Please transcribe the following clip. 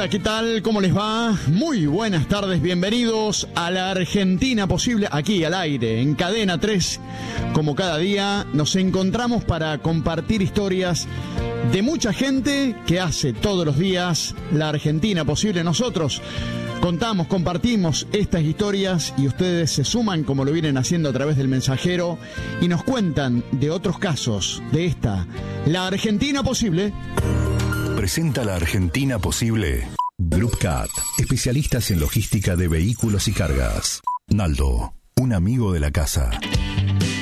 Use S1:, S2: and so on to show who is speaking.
S1: Hola, ¿qué tal? ¿Cómo les va? Muy buenas tardes, bienvenidos a la Argentina Posible, aquí al aire, en Cadena 3. Como cada día, nos encontramos para compartir historias de mucha gente que hace todos los días la Argentina Posible. Nosotros contamos, compartimos estas historias y ustedes se suman como lo vienen haciendo a través del mensajero y nos cuentan de otros casos de esta, la Argentina Posible.
S2: Presenta la Argentina Posible. Group Cat, especialistas en logística de vehículos y cargas. Naldo, un amigo de la casa.